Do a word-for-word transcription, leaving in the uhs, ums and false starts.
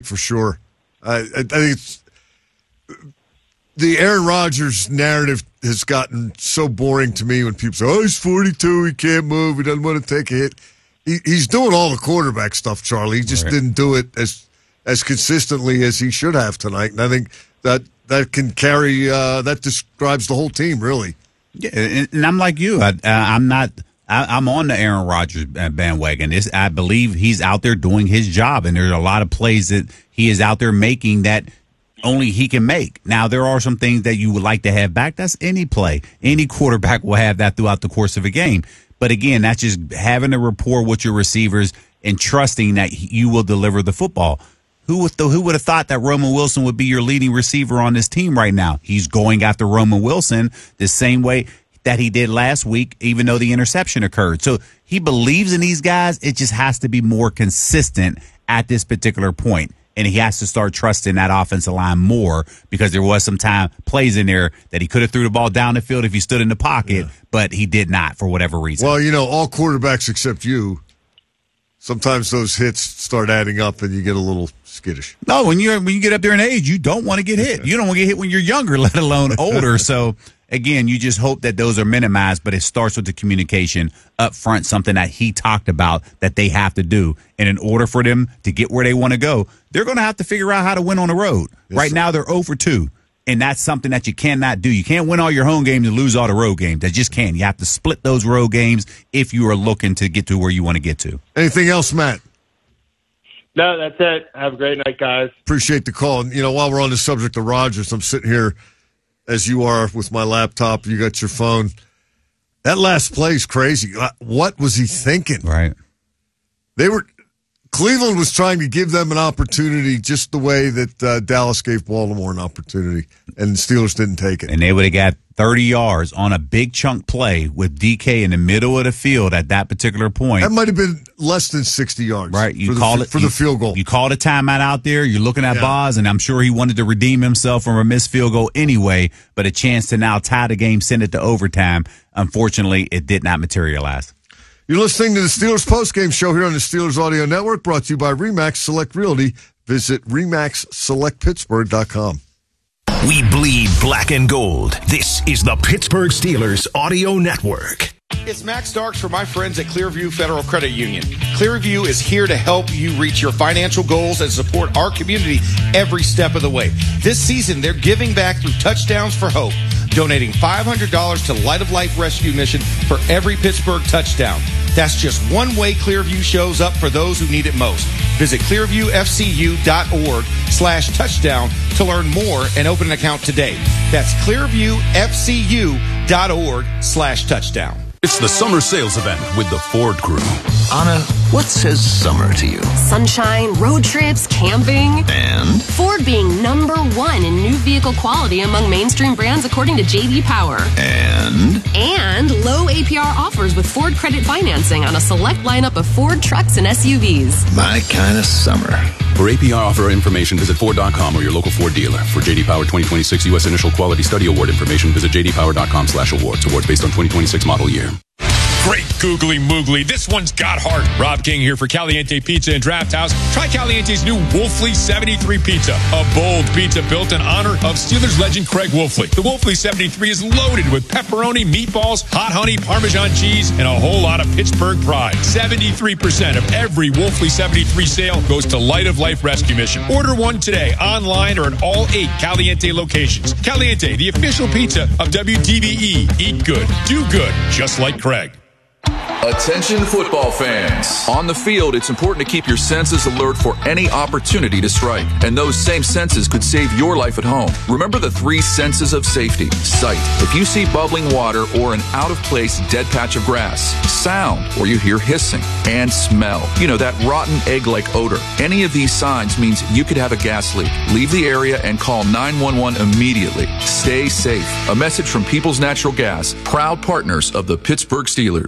for sure. I, I, I think it's, the Aaron Rodgers narrative has gotten so boring to me when people say, oh, he's forty-two, he can't move, he doesn't want to take a hit. He, he's doing all the quarterback stuff, Charlie. He just right. didn't do it as as consistently as he should have tonight. And I think that that can carry, uh, that describes the whole team, really. Yeah, and, and I'm like you. I, I'm not. I, I'm on the Aaron Rodgers bandwagon. It's, I believe he's out there doing his job, and there's a lot of plays that he is out there making that only he can make. Now, there are some things that you would like to have back. That's any play. Any quarterback will have that throughout the course of a game. But again, that's just having a rapport with your receivers and trusting that you will deliver the football. Who would, who would have thought that Roman Wilson would be your leading receiver on this team right now? He's going after Roman Wilson the same way that he did last week, even though the interception occurred. So he believes in these guys. It just has to be more consistent at this particular point. And he has to start trusting that offensive line more, because there was some time plays in there that he could have threw the ball down the field if he stood in the pocket, yeah. but he did not for whatever reason. Well, you know, all quarterbacks except you, sometimes those hits start adding up and you get a little skittish. No, when you when you get up there in age, you don't want to get hit. You don't want to get hit when you're younger, let alone older. So, again, you just hope that those are minimized, but it starts with the communication up front, something that he talked about that they have to do. And in order for them to get where they want to go, they're going to have to figure out how to win on the road. Yes, right sir. Now, they're oh for two, and that's something that you cannot do. You can't win all your home games and lose all the road games. That just can't. You have to split those road games if you are looking to get to where you want to get to. Anything else, Matt? No, that's it. Have a great night, guys. Appreciate the call. And, you know, while we're on the subject of Rodgers, I'm sitting here as you are with my laptop. You got your phone. That last play is crazy. What was he thinking? Right. They were Cleveland was trying to give them an opportunity just the way that uh, Dallas gave Baltimore an opportunity, and the Steelers didn't take it. And they would have got thirty yards on a big chunk play with D K in the middle of the field at that particular point. That might have been less than sixty yards. Right. You for called the, it for you, the field goal. You called a timeout out there. You're looking at yeah. Boz, and I'm sure he wanted to redeem himself from a missed field goal anyway, but a chance to now tie the game, send it to overtime. Unfortunately, it did not materialize. You're listening to the Steelers postgame show here on the Steelers Audio Network, brought to you by RE/MAX Select Realty. Visit remax select pittsburgh dot com. We bleed black and gold. This is the Pittsburgh Steelers Audio Network. It's Max Starks for my friends at Clearview Federal Credit Union. Clearview is here to help you reach your financial goals and support our community every step of the way. This season, they're giving back through Touchdowns for Hope, donating five hundred dollars to Light of Life Rescue Mission for every Pittsburgh touchdown. That's just one way Clearview shows up for those who need it most. Visit clearviewfcu.org slash touchdown to learn more and open an account today. That's clearviewfcu.org slash touchdown. It's the summer sales event with the Ford Crew. Anna, what says summer to you? Sunshine, road trips, camping. And? Ford being number one in new vehicle quality among mainstream brands according to J D Power. And? And low A P R offers with Ford credit financing on a select lineup of Ford trucks and S U Vs. My kind of summer. For A P R offer information, visit Ford dot com or your local Ford dealer. For J D Power twenty twenty-six U S Initial Quality Study Award information, visit j d power dot com slash awards. Awards based on twenty twenty-six model year. Great googly moogly. This one's got heart. Rob King here for Caliente Pizza and Draft House. Try Caliente's new Wolfley seventy-three Pizza, a bold pizza built in honor of Steelers legend Craig Wolfley. The Wolfley seventy-three is loaded with pepperoni, meatballs, hot honey, Parmesan cheese, and a whole lot of Pittsburgh pride. seventy-three percent of every Wolfley seventy-three sale goes to Light of Life Rescue Mission. Order one today, online or at all eight Caliente locations. Caliente, the official pizza of W D B E. Eat good, do good, just like Craig. Attention football fans. On the field, it's important to keep your senses alert for any opportunity to strike. And those same senses could save your life at home. Remember the three senses of safety. Sight, if you see bubbling water or an out-of-place dead patch of grass. Sound, or you hear hissing. And smell, you know, that rotten egg-like odor. Any of these signs means you could have a gas leak. Leave the area and call nine one one immediately. Stay safe. A message from People's Natural Gas, proud partners of the Pittsburgh Steelers.